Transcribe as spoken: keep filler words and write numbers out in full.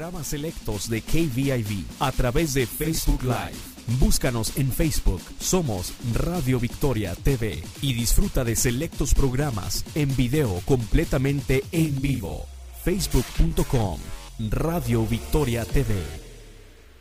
programas selectos de K V I V a través de Facebook Live. Búscanos en Facebook, somos Radio Victoria T V y disfruta de selectos programas en video completamente en vivo. facebook punto com Radio Victoria T V.